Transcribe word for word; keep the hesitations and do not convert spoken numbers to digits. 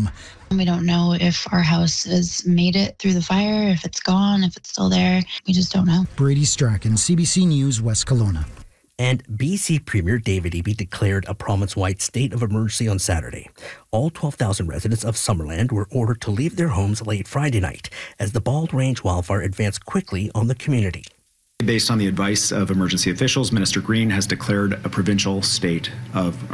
home. We don't know if our house has made it through the fire, if it's gone, if it's still there. We just don't know. Brady Strachan, C B C News, West Kelowna. And B C Premier David Eby declared a province-wide state of emergency on Saturday. All twelve thousand residents of Summerland were ordered to leave their homes late Friday night as the Bald Range wildfire advanced quickly on the community. Based on the advice of emergency officials, Minister Green has declared a provincial state of